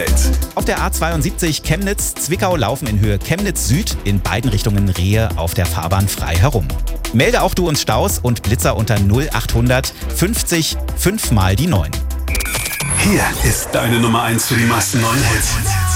Auf der A72 Chemnitz-Zwickau laufen in Höhe Chemnitz Süd in beiden Richtungen Rehe auf der Fahrbahn frei herum. Melde auch du uns Staus und Blitzer unter 0800 50 5 mal die 9. Hier ist deine Nummer 1 für die meisten neuen Hits.